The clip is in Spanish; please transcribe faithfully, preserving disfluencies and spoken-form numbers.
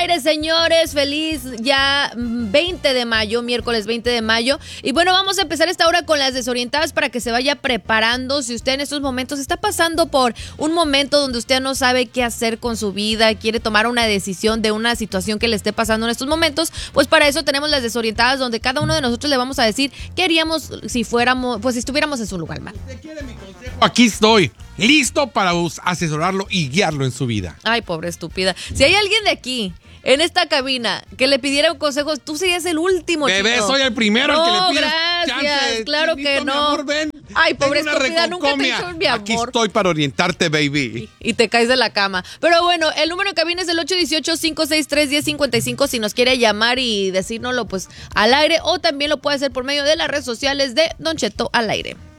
aire, señores. Feliz ya veinte de mayo, miércoles veinte de mayo. Y bueno, vamos a empezar esta hora con las desorientadas para que se vaya preparando. Si usted en estos momentos está pasando por un momento donde usted no sabe qué hacer con su vida, quiere tomar una decisión de una situación que le esté pasando en estos momentos, pues para eso tenemos las desorientadas, donde cada uno de nosotros le vamos a decir qué haríamos si fuéramos, pues si estuviéramos en su lugar, man. ¿Usted quiere mi consejo? Aquí estoy, listo para asesorarlo y guiarlo en su vida. Ay, pobre estúpida. Si hay alguien de aquí en esta cabina que le pidiera consejos, tú serías el último, Bebé, chico. soy el primero no, al que le pides gracias, chance. claro Chinito, que mi no. amor, ven. Ay, pobre Tengo una estúpida, nunca te he reconcomia. dicho mi amor. Aquí estoy para orientarte, baby. Y, y te caes de la cama. Pero bueno, el número de cabina es el ocho uno ocho, cinco seis tres, uno cero cinco cinco si nos quiere llamar y decírnoslo pues al aire, o también lo puede hacer por medio de las redes sociales de Don Cheto al aire.